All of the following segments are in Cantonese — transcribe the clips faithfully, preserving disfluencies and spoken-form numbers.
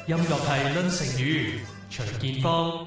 音樂係論成語，徐建邦。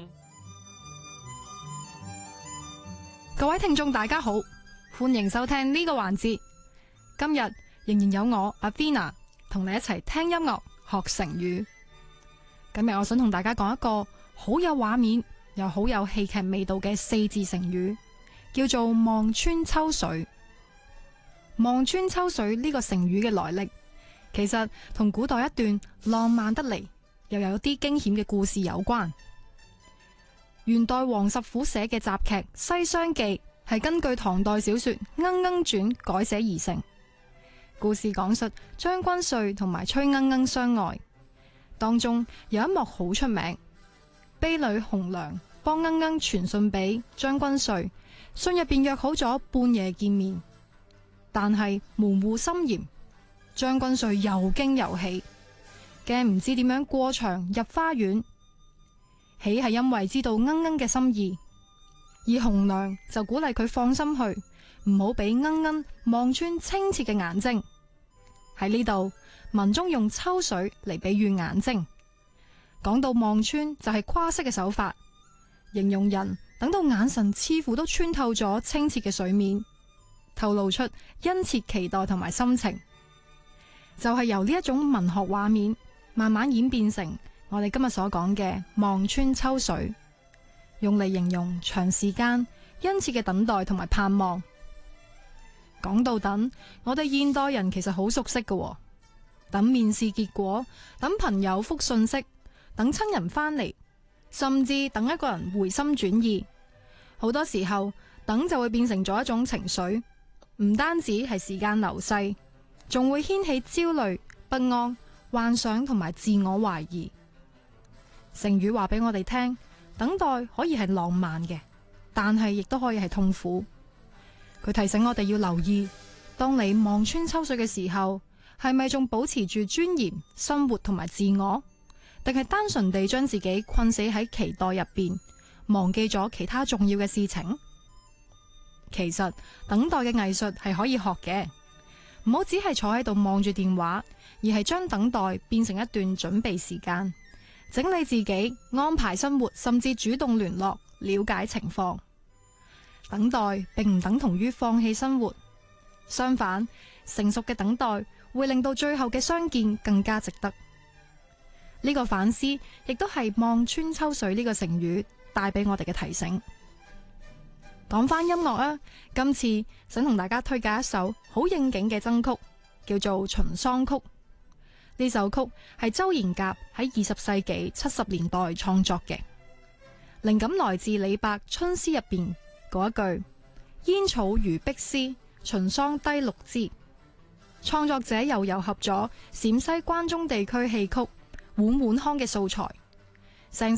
各位聽眾大家好，歡迎收聽呢個環節。今日仍然有我阿 Athena 同你一齊聽音樂學成語。今日我想同大家講一個好有畫面又好有戲劇味道嘅四字成語，叫做望穿秋水。望穿秋水呢個成語嘅來歷，其實同古代一段浪漫得嚟又有啲驚險嘅故事有關。元代王實甫寫嘅雜劇《西廂記》係根據唐代小說《鶯鶯傳》改寫而成。故事講述張君瑞同埋崔鶯鶯相愛，當中有一幕好出名，婢女紅娘幫鶯鶯傳信俾張君瑞，信入邊約好咗半夜見面，但係門戶森嚴，張君瑞又驚又喜，驚唔知點樣過牆入花園。喜係因為知道鶯鶯嘅心意，而紅娘就鼓勵佢放心去，唔好俾鶯鶯望穿清澈嘅眼睛。喺呢度，文中用秋水嚟比喻眼睛，講到望穿就係誇飾嘅手法，形容人等到眼神似乎都穿透咗清澈嘅水面，透露出殷切期待同埋心情。就係由呢一種文學畫面慢慢演變成我哋今日所講嘅望穿秋水，用嚟形容長時間殷切嘅等待同埋盼望。講到等，我哋現代人其實好熟悉嘅，等面試結果，等朋友覆信息，等親人返嚟，甚至等一個人回心轉意。好多時候，等就會變成咗一種情緒，唔單止係時間流逝，仲會掀起焦慮、不安、幻想同埋自我懷疑。成語話俾我哋聽，等待可以係浪漫嘅，但係亦都可以係痛苦。佢提醒我哋要留意，當你望穿秋水嘅時候，係咪仲保持住尊嚴、生活同埋自我，定係單純地將自己困死喺期待入邊，忘記咗其他重要嘅事情？其實等待嘅藝術係可以學嘅，唔好只係坐喺度望住電話，而係將等待變成一段準備時間，整理自己，安排生活，甚至主動聯絡，了解情況。等待並唔等同於放棄生活，相反，成熟嘅等待會令到最後嘅相見更加值得。呢個反思亦都係望穿秋水呢個成語帶俾我哋嘅提醒。講翻音樂啊，今次想同大家推介一首好應景嘅箏曲，叫做《秦桑曲》。呢首曲係周賢甲喺二十世紀七十年代創作嘅，靈感來自李白《春詩》入邊嗰一句煙草如碧絲，秦桑低綠枝。創作者又糅合咗陝西關中地區戲曲《浣浣腔》嘅素材，成